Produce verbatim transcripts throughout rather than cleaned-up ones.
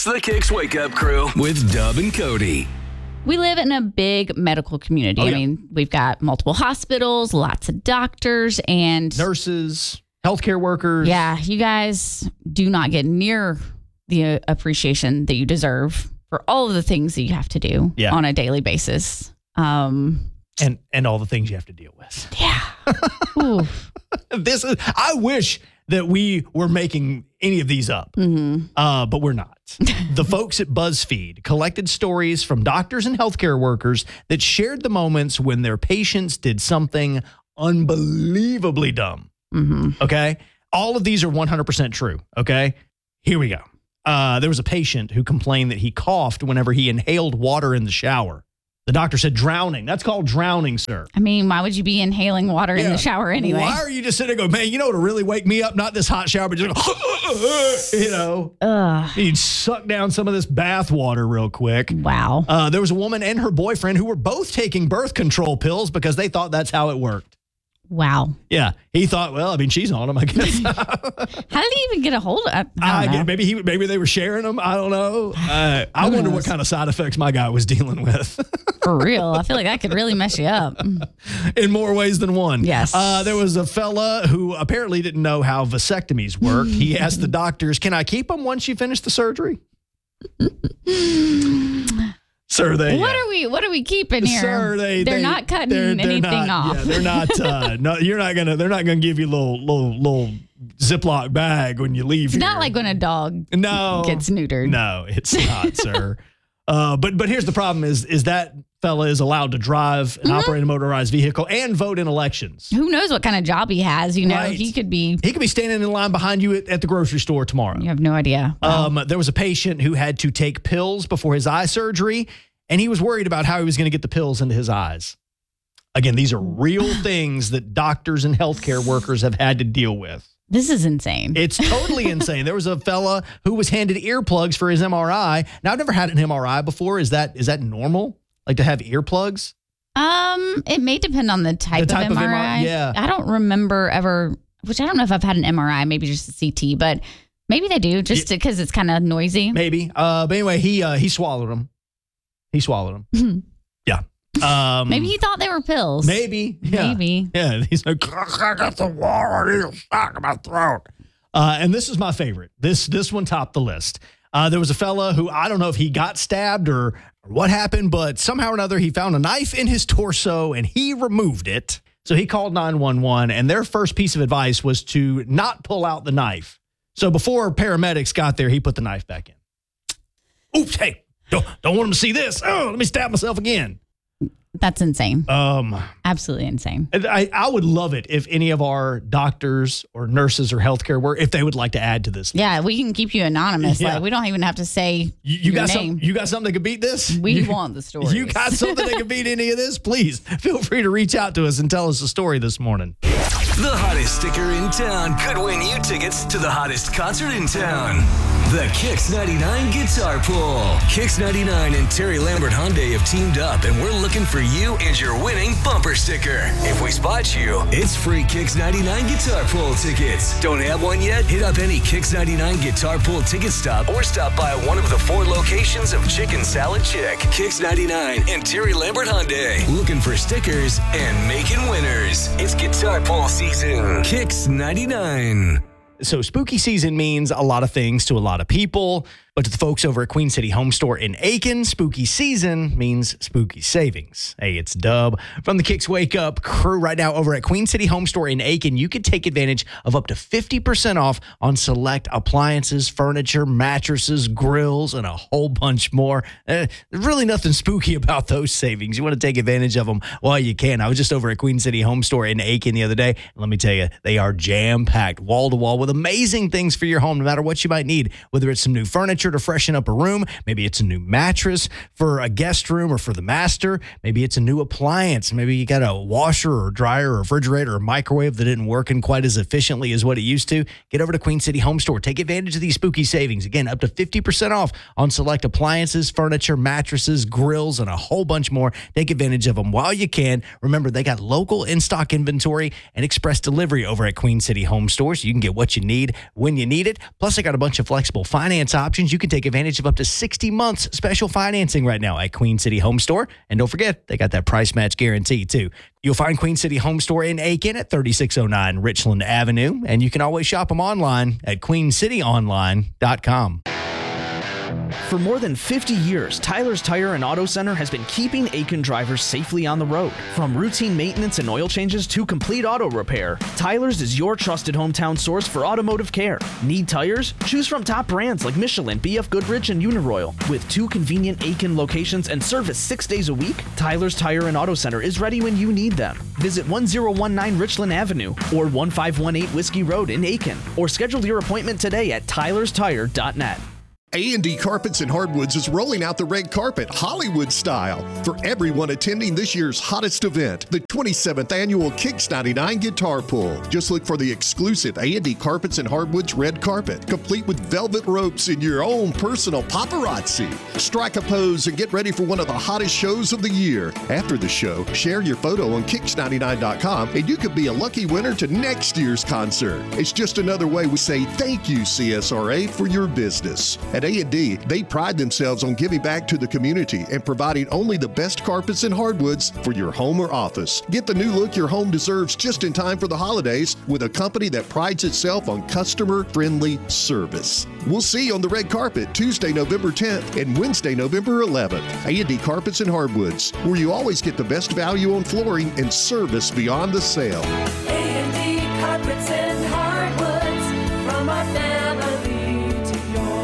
It's the Kicks Wake Up Crew with Dub and Cody. We live in a big medical community. Oh, yeah. I mean, we've got multiple hospitals, lots of doctors, and nurses, healthcare workers. Yeah, you guys do not get near the uh, appreciation that you deserve for all of the things that you have to do yeah. on a daily basis. Um, and and all the things you have to deal with. Yeah. Oof. This is. I wish that we were making any of these up, mm-hmm. uh, but we're not. The folks at BuzzFeed collected stories from doctors and healthcare workers that shared the moments when their patients did something unbelievably dumb. Mm-hmm. Okay? All of these are one hundred percent true. Okay? Here we go. Uh, there was a patient who complained that he coughed whenever he inhaled water in the shower. The doctor said drowning. That's called drowning, sir. I mean, why would you be inhaling water Yeah. in the shower anyway? Why are you just sitting there going, man, you know what would really wake me up? Not this hot shower, but just, you know, Ugh. you'd suck down some of this bath water real quick. Wow. Uh, there was a woman and her boyfriend who were both taking birth control pills because they thought that's how it worked. Wow. Yeah. He thought, well, I mean, she's on them, I guess. How did he even get a hold of it? I I don't know. maybe he, maybe they were sharing them. I don't know. Uh, I Who wonder knows? what kind of side effects my guy was dealing with. For real. I feel like that could really mess you up. In more ways than one. Yes. Uh, there was a fella who apparently didn't know how vasectomies work. He asked the doctors, can I keep them once you finish the surgery? Sir, they. What uh, are we what are we keeping here? Sir, they, they're they- not cutting they're- they're anything not- off. Yeah, they're not. Uh, no, you're not gonna. They're not gonna give you a little, little, little Ziploc bag when you leave. It's not like when a dog no gets neutered. No, it's not, sir. Uh, but but here's the problem: is is that fella is allowed to drive and Mm-hmm. operate a motorized vehicle and vote in elections. Who knows what kind of job he has? You know, Right. he could be. He could be standing in line behind you at, at the grocery store tomorrow. You have no idea. Wow. Um, there was a patient who had to take pills before his eye surgery, and he was worried about how he was going to get the pills into his eyes. Again, these are real things that doctors and healthcare workers have had to deal with. This is insane. It's totally insane. There was a fella who was handed earplugs for his M R I. Now, I've never had an M R I before. Is that is that normal? Like to have earplugs? um, it may depend on the type, The type of of M R I. M R I, yeah. I don't remember ever. Which I don't know if I've had an M R I. Maybe just a C T, but maybe they do just because it's kind of noisy. Maybe. Uh, but anyway, he uh, he swallowed them. He swallowed them. Yeah. Um, Maybe he thought they were pills. Maybe. Yeah. Maybe. Yeah. He's like, I got the water stuck in my throat. Uh, and this is my favorite. This this one topped the list. Uh, there was a fella who, I don't know if he got stabbed or, or what happened, but somehow or another he found a knife in his torso and he removed it. So he called nine one one, and their first piece of advice was to not pull out the knife. So before paramedics got there, he put the knife back in. Oops, hey, don't, don't want him to see this. Oh, let me stab myself again. That's insane. Um, Absolutely insane. I, I would love it if any of our doctors or nurses or healthcare work, if they would like to add to this. Yeah, we can keep you anonymous. Yeah. Like we don't even have to say You, you your got name. some, you got something that could beat this? We you, want the stories. You got something that could beat any of this? Please feel free to reach out to us and tell us a story this morning. The hottest sticker in town could win you tickets to the hottest concert in town. The Kicks ninety-nine Guitar Pull. Kicks ninety-nine and Terry Lambert Hyundai have teamed up, and we're looking for you and your winning bumper sticker. If we spot you, it's free Kicks ninety-nine Guitar Pull tickets. Don't have one yet? Hit up any Kicks ninety-nine Guitar Pull ticket stop or stop by one of the four locations of Chicken Salad Chick. Kicks ninety-nine and Terry Lambert Hyundai. Looking for stickers and making winners. It's Guitar Pull season. Kicks ninety-nine. So spooky season means a lot of things to a lot of people, but to the folks over at Queen City Home Store in Aiken, spooky season means spooky savings. Hey, it's Dub from the Kicks Wake Up crew right now over at Queen City Home Store in Aiken. You can take advantage of up to fifty percent off on select appliances, furniture, mattresses, grills, and a whole bunch more. Uh, there's really nothing spooky about those savings. You want to take advantage of them while you can. I was just over at Queen City Home Store in Aiken the other day. And let me tell you, they are jam-packed, wall-to-wall with amazing things for your home, no matter what you might need, whether it's some new furniture to freshen up a room, maybe it's a new mattress for a guest room or for the master, maybe it's a new appliance, maybe you got a washer or dryer or refrigerator or microwave that isn't working quite as efficiently as what it used to. Get over to Queen City Home Store. Take advantage of these spooky savings. Again, up to fifty percent off on select appliances, furniture, mattresses, grills, and a whole bunch more. Take advantage of them while you can. Remember, they got local in-stock inventory and express delivery over at Queen City Home Store, so you can get what you need when you need it. Plus, they got a bunch of flexible finance options. means you can take advantage of up to sixty months special financing right now at Queen City Home Store. And don't forget, they got that price match guarantee too. You'll find Queen City Home Store in Aiken at thirty-six oh nine Richland Avenue. And you can always shop them online at queen city online dot com. For more than fifty years, Tyler's Tire and Auto Center has been keeping Aiken drivers safely on the road. From routine maintenance and oil changes to complete auto repair, Tyler's is your trusted hometown source for automotive care. Need tires? Choose from top brands like Michelin, B F Goodrich, and Uniroyal. With two convenient Aiken locations and service six days a week, Tyler's Tire and Auto Center is ready when you need them. Visit one oh one nine Richland Avenue or one five one eight Whiskey Road in Aiken, or schedule your appointment today at tylers tire dot net. A and D Carpets and Hardwoods is rolling out the red carpet Hollywood style for everyone attending this year's hottest event, the twenty-seventh annual Kicks ninety-nine Guitar Pull. Just look for the exclusive A and D Carpets and Hardwoods red carpet, complete with velvet ropes and your own personal paparazzi. Strike a pose and get ready for one of the hottest shows of the year. After the show, share your photo on kicks ninety-nine dot com and you could be a lucky winner to next year's concert. It's just another way we say thank you, C S R A, for your business. At A and D, they pride themselves on giving back to the community and providing only the best carpets and hardwoods for your home or office. Get the new look your home deserves just in time for the holidays with a company that prides itself on customer-friendly service. We'll see you on the red carpet Tuesday, November tenth and Wednesday, November eleventh. A and D Carpets and Hardwoods, where you always get the best value on flooring and service beyond the sale. A and D Carpets and Hardwoods, from our family to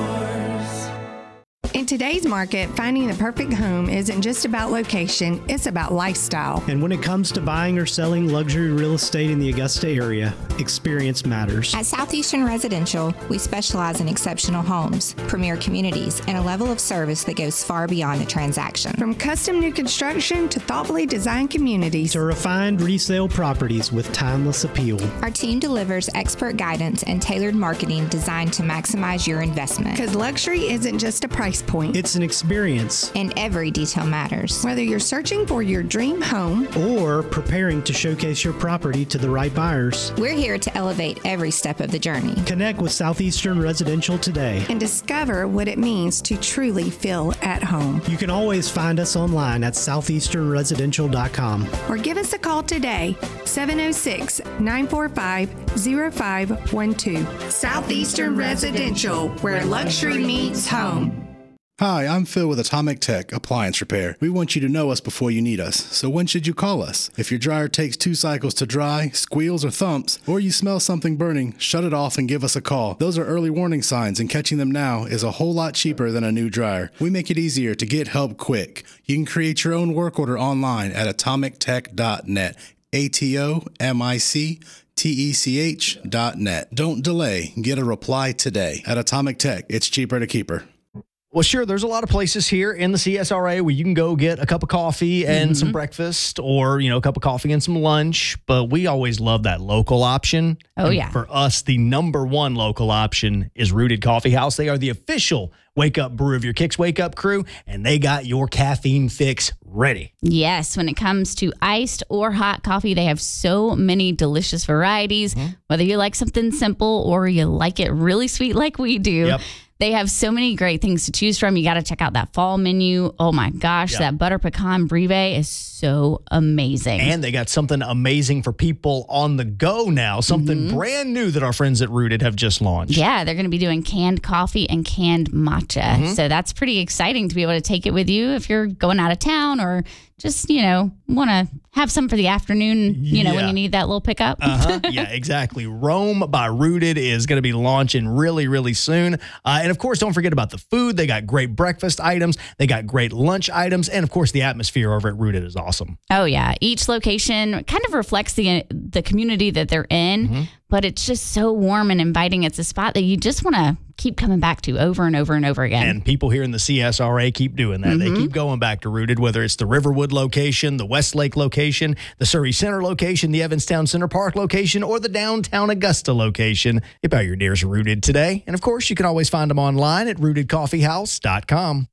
yours. In today's market, finding the perfect home isn't just about location, it's about lifestyle. And when it comes to buying or selling luxury real estate in the Augusta area, experience matters. At Southeastern Residential, we specialize in exceptional homes, premier communities, and a level of service that goes far beyond the transaction. From custom new construction to thoughtfully designed communities to refined resale properties with timeless appeal. Our team delivers expert guidance and tailored marketing designed to maximize your investment. Because luxury isn't just a price point. It's an experience. And every detail matters. Whether you're searching for your dream home or preparing to showcase your property to the right buyers, we're here to elevate every step of the journey. Connect with Southeastern Residential today and discover what it means to truly feel at home. You can always find us online at southeastern residential dot com or give us a call today, seven oh six, nine four five, oh five one two. Southeastern Residential, where luxury meets home. Hi, I'm Phil with Atomic Tech Appliance Repair. We want you to know us before you need us, so when should you call us? If your dryer takes two cycles to dry, squeals or thumps, or you smell something burning, shut it off and give us a call. Those are early warning signs, and catching them now is a whole lot cheaper than a new dryer. We make it easier to get help quick. You can create your own work order online at atomic tech dot net. A T O M I C T E C H dot net. Don't delay. Get a reply today. At Atomic Tech, it's cheaper to keep her. Well, sure, there's a lot of places here in the C S R A where you can go get a cup of coffee and mm-hmm. some breakfast, or, you know, a cup of coffee and some lunch. But we always love that local option. Oh, and yeah. For us, the number one local option is Rooted Coffee House. They are the official wake up brew of your Kicks Wake Up crew, and they got your caffeine fix ready. Yes, when it comes to iced or hot coffee, they have so many delicious varieties. Mm-hmm. Whether you like something simple or you like it really sweet like we do. Yep. They have so many great things to choose from. You got to check out that fall menu. Oh my gosh, yep. That butter pecan brie is so amazing. And they got something amazing for people on the go now. Something mm-hmm. brand new that our friends at Rooted have just launched. Yeah, they're going to be doing canned coffee and canned matcha. Mm-hmm. So that's pretty exciting to be able to take it with you if you're going out of town or just, you know, want to have some for the afternoon, you know, yeah. when you need that little pickup. uh-huh. Yeah, exactly. Rome by Rooted is going to be launching really, really soon. Uh, and of course, don't forget about the food. They got great breakfast items. They got great lunch items. And of course, the atmosphere over at Rooted is awesome. Oh, yeah. Each location kind of reflects the the community that they're in, mm-hmm. but it's just so warm and inviting. It's a spot that you just want to keep coming back to over and over and over again. And people here in the C S R A keep doing that. Mm-hmm. They keep going back to Rooted, whether it's the Riverwood location, the Westlake location, the Surrey Center location, the Evanstown Center Park location, or the downtown Augusta location. Get by your nearest Rooted today. And of course, you can always find them online at rooted coffee house dot com.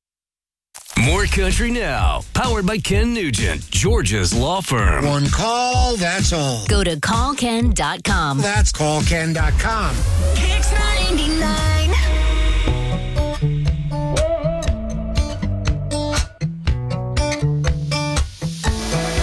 More Country Now, powered by Ken Nugent, Georgia's law firm. One call, that's all. Go to call ken dot com. That's call ken dot com. Kicks ninety-nine.